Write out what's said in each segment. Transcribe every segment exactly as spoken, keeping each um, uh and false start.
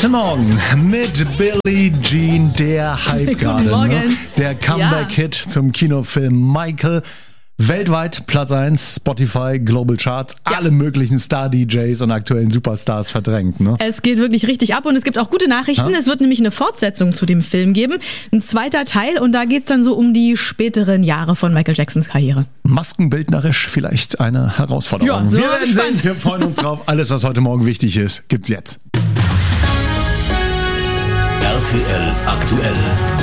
Guten Morgen mit Billie Jean, der Hype gerade. Ne? Der Comeback-Hit ja. zum Kinofilm Michael. Weltweit Platz eins, Spotify, Global Charts, ja. alle möglichen Star-D Js und aktuellen Superstars verdrängt. Ne? Es geht wirklich richtig ab und es gibt auch gute Nachrichten. Ja? Es wird nämlich eine Fortsetzung zu dem Film geben, ein zweiter Teil und da geht's dann so um die späteren Jahre von Michael Jacksons Karriere. Maskenbildnerisch vielleicht eine Herausforderung. Ja, so wir werden sehen, wir freuen uns drauf. Alles, was heute Morgen wichtig ist, gibt's jetzt. R T L aktuell.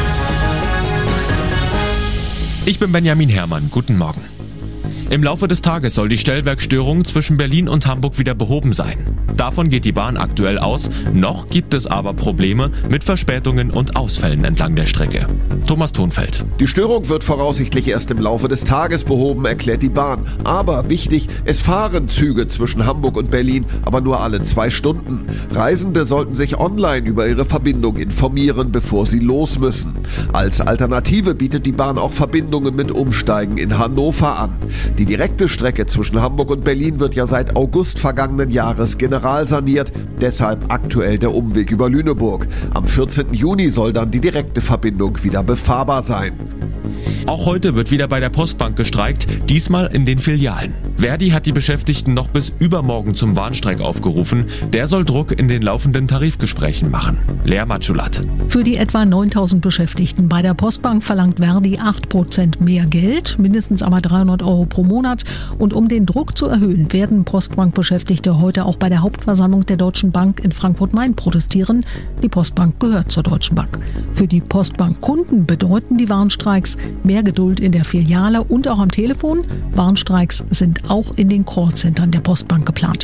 Ich bin Benjamin Herrmann, guten Morgen. Im Laufe des Tages soll die Stellwerkstörung zwischen Berlin und Hamburg wieder behoben sein. Davon geht die Bahn aktuell aus. Noch gibt es aber Probleme mit Verspätungen und Ausfällen entlang der Strecke. Thomas Thonfeld. Die Störung wird voraussichtlich erst im Laufe des Tages behoben, erklärt die Bahn. Aber wichtig, es fahren Züge zwischen Hamburg und Berlin, aber nur alle zwei Stunden. Reisende sollten sich online über ihre Verbindung informieren, bevor sie los müssen. Als Alternative bietet die Bahn auch Verbindungen mit Umsteigen in Hannover an. Die direkte Strecke zwischen Hamburg und Berlin wird ja seit August vergangenen Jahres generalsaniert, deshalb aktuell der Umweg über Lüneburg. Am vierzehnten Juni soll dann die direkte Verbindung wieder befahrbar sein. Auch heute wird wieder bei der Postbank gestreikt, diesmal in den Filialen. Verdi hat die Beschäftigten noch bis übermorgen zum Warnstreik aufgerufen. Der soll Druck in den laufenden Tarifgesprächen machen. Lea Matschulat. Für die etwa neuntausend Beschäftigten bei der Postbank verlangt Verdi acht Prozent mehr Geld, mindestens aber dreihundert Euro pro Monat. Und um den Druck zu erhöhen, werden Postbank-Beschäftigte heute auch bei der Hauptversammlung der Deutschen Bank in Frankfurt-Main protestieren. Die Postbank gehört zur Deutschen Bank. Für die Postbank-Kunden bedeuten die Warnstreiks mehr Geduld in der Filiale und auch am Telefon. Warnstreiks sind auch in den Callcentern der Postbank geplant.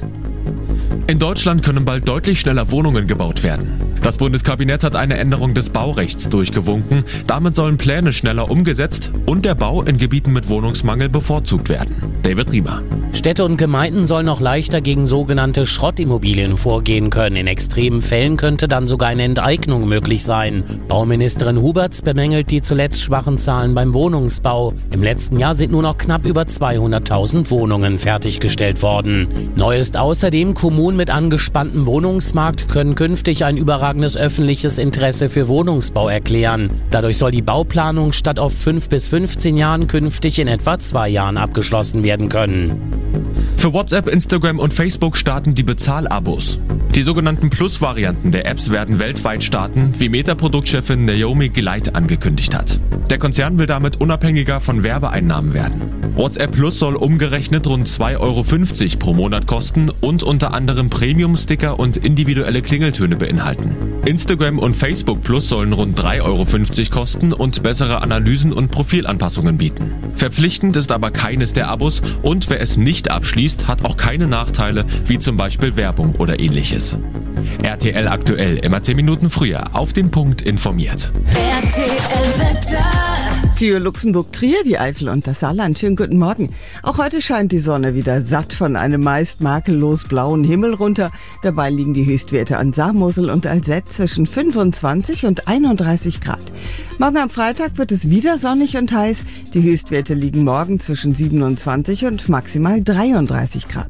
In Deutschland können bald deutlich schneller Wohnungen gebaut werden. Das Bundeskabinett hat eine Änderung des Baurechts durchgewunken. Damit sollen Pläne schneller umgesetzt und der Bau in Gebieten mit Wohnungsmangel bevorzugt werden. David Riemer. Städte und Gemeinden sollen noch leichter gegen sogenannte Schrottimmobilien vorgehen können. In extremen Fällen könnte dann sogar eine Enteignung möglich sein. Bauministerin Huberts bemängelt die zuletzt schwachen Zahlen beim Wohnungsbau. Im letzten Jahr sind nur noch knapp über zweihunderttausend Wohnungen fertiggestellt worden. Neu ist außerdem, Kommunen mit angespanntem Wohnungsmarkt können künftig ein überragendes öffentliches Interesse für Wohnungsbau erklären. Dadurch soll die Bauplanung statt auf fünf bis fünfzehn Jahren künftig in etwa zwei Jahren abgeschlossen werden können. Für WhatsApp, Instagram und Facebook starten die Bezahlabos. Die sogenannten Plus-Varianten der Apps werden weltweit starten, wie Meta-Produktchefin Naomi Gleit angekündigt hat. Der Konzern will damit unabhängiger von Werbeeinnahmen werden. WhatsApp Plus soll umgerechnet rund zwei Euro fünfzig pro Monat kosten und unter anderem Premium-Sticker und individuelle Klingeltöne beinhalten. Instagram und Facebook Plus sollen rund drei Euro fünfzig kosten und bessere Analysen und Profilanpassungen bieten. Verpflichtend ist aber keines der Abos und wer es nicht abschließt, hat auch keine Nachteile, wie zum Beispiel Werbung oder ähnliches. R T L aktuell, immer zehn Minuten früher, auf den Punkt informiert. R T L Wetter. Für Luxemburg, Trier, die Eifel und das Saarland. Schönen guten Morgen. Auch heute scheint die Sonne wieder satt von einem meist makellos blauen Himmel runter. Dabei liegen die Höchstwerte an Saar, Mosel und Alzette zwischen fünfundzwanzig und einunddreißig Grad. Morgen am Freitag wird es wieder sonnig und heiß. Die Höchstwerte liegen morgen zwischen siebenundzwanzig und maximal dreiunddreißig Grad.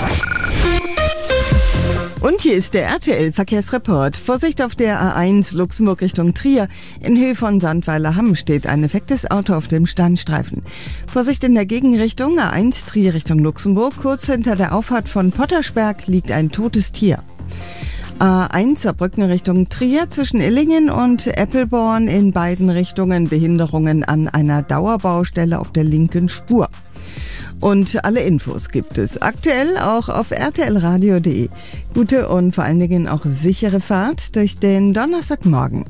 Und hier ist der R T L-Verkehrsreport. Vorsicht auf der A eins Luxemburg Richtung Trier. In Höhe von Sandweiler-Hamm steht ein defektes Auto auf dem Standstreifen. Vorsicht in der Gegenrichtung A eins Trier Richtung Luxemburg. Kurz hinter der Auffahrt von Pottersberg liegt ein totes Tier. A eins Saarbrücken Richtung Trier zwischen Illingen und Eppelborn in beiden Richtungen Behinderungen an einer Dauerbaustelle auf der linken Spur. Und alle Infos gibt es aktuell auch auf r t l radio punkt d e. Gute und vor allen Dingen auch sichere Fahrt durch den Donnerstagmorgen.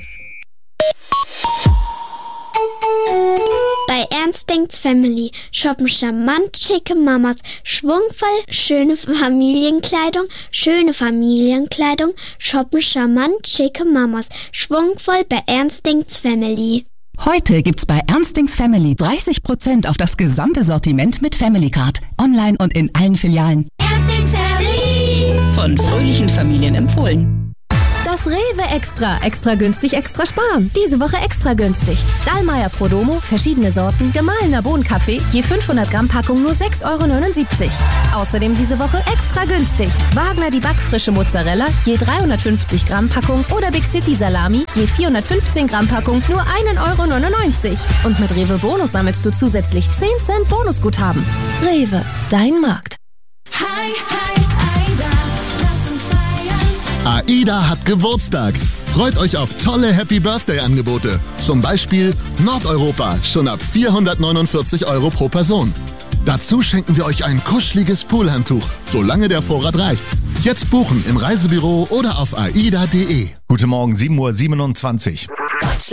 Bei Ernst denkt's Family shoppen charmant schicke Mamas, schwungvoll schöne Familienkleidung, schöne Familienkleidung, shoppen charmant schicke Mamas, schwungvoll bei Ernst denkt's Family. Heute gibt's bei Ernstings Family dreißig Prozent auf das gesamte Sortiment mit Family Card. Online und in allen Filialen. Ernstings Family. Von fröhlichen Familien empfohlen. Das Rewe Extra. Extra günstig, extra sparen. Diese Woche extra günstig. Dallmayr Prodomo, verschiedene Sorten, gemahlener Bohnenkaffee, je fünfhundert Gramm Packung nur sechs Euro neunundsiebzig. Außerdem diese Woche extra günstig. Wagner die backfrische Mozzarella, je dreihundertfünfzig Gramm Packung oder Big City Salami, je vierhundertfünfzehn Gramm Packung nur ein Euro neunundneunzig. Und mit Rewe Bonus sammelst du zusätzlich zehn Cent Bonusguthaben. Rewe, dein Markt. Hi, hi, Aida, lass uns feiern. AIDA hat Geburtstag. Freut euch auf tolle Happy Birthday Angebote. Zum Beispiel Nordeuropa, schon ab vierhundertneunundvierzig Euro pro Person. Dazu schenken wir euch ein kuscheliges Poolhandtuch, solange der Vorrat reicht. Jetzt buchen im Reisebüro oder auf aida punkt de. Guten Morgen, sieben Uhr siebenundzwanzig.